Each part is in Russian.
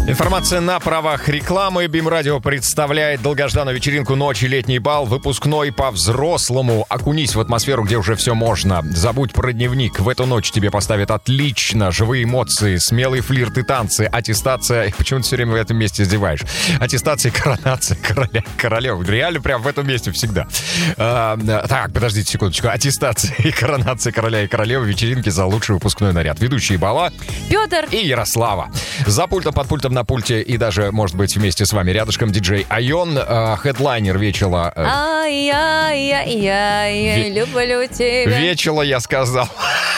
Информация на правах рекламы. БИМ Радио представляет долгожданную вечеринку «Ночь и летний бал», выпускной по-взрослому. Окунись в атмосферу, где уже все можно. Забудь про дневник. В эту ночь тебе поставят отлично. Живые эмоции, смелый флирт и танцы, аттестация. Почему ты все время в этом месте издеваешь? Аттестация и коронация короля, королевы. Реально прям в этом месте всегда. Так, подождите секундочку. Аттестация и коронация короля и королевы. Вечеринки за лучший выпускной наряд. Ведущие бала Петр и Ярослава. За пультом, под пультом, на пульте и даже, может быть, вместе с вами рядышком диджей Айон, хедлайнер вечера. Ай-яй-яй, люблю тебя. Вечера, я сказал.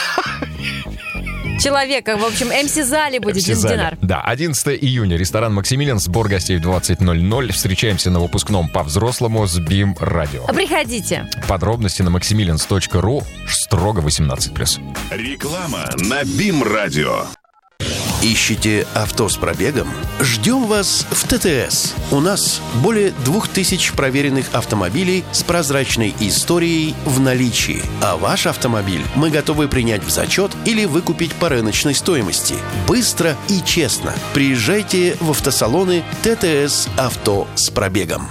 Человека, в общем, МС Зали будет, Динар. Да, 11 июня, ресторан «Максимилиан», сбор гостей в 20:00. Встречаемся на выпускном по-взрослому с БИМ Радио. Приходите. Подробности на maximilians.ru, строго 18+. Реклама на БИМ Радио. Ищете авто с пробегом? Ждем вас в ТТС. У нас более 2000 проверенных автомобилей с прозрачной историей в наличии. А ваш автомобиль мы готовы принять в зачет или выкупить по рыночной стоимости. Быстро и честно. Приезжайте в автосалоны ТТС «Авто с пробегом».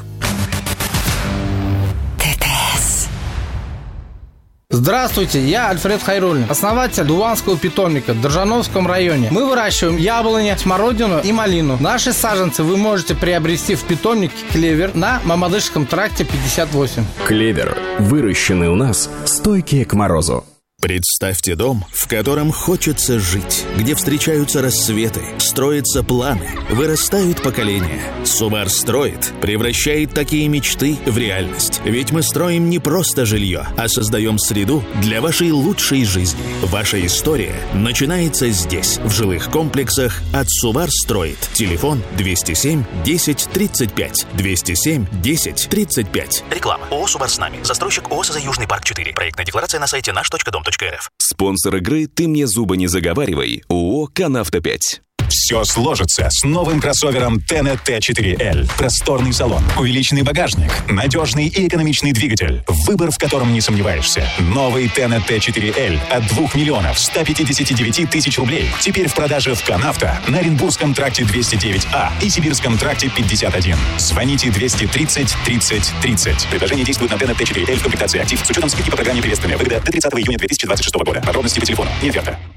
Здравствуйте, я Альфред Хайруллин, основатель Дуванского питомника в Држановском районе. Мы выращиваем яблони, смородину и малину. Наши саженцы вы можете приобрести в питомнике «Клевер» на Мамадышском тракте 58. «Клевер» выращенный у нас, стойкие к морозу. Представьте дом, в котором хочется жить, где встречаются рассветы, строятся планы, вырастают поколения. Субар строит, превращает такие мечты в реальность. Ведь мы строим не просто жилье, а создаем среду для вашей лучшей жизни. Ваша история начинается здесь, в жилых комплексах от Субар строит. Телефон 207 10 35. 207 10 35. Реклама. ООО «Субар с нами». Застройщик ООО «СЗ Южный парк 4». Проектная декларация на сайте наш.дом.рф. Спонсор игры «Ты мне зубы не заговаривай» ООО «Канавто 5». Все сложится с новым кроссовером TENA T4L. Просторный салон, увеличенный багажник, надежный и экономичный двигатель. Выбор, в котором не сомневаешься. Новый TENA T4L от 2 миллионов 159 тысяч рублей. Теперь в продаже в Канавто, на Оренбургском тракте 209А и Сибирском тракте 51. Звоните 230 30 30. Предложение действует на TENA T4L в комплектации «Актив» с учетом скидки по программе «Приветственная выгода» до 30 июня 2026 года. Подробности по телефону. Не оферта.